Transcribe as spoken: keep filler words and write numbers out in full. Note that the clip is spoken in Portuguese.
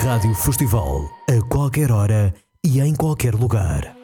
Rádio Festival, a qualquer hora e em qualquer lugar.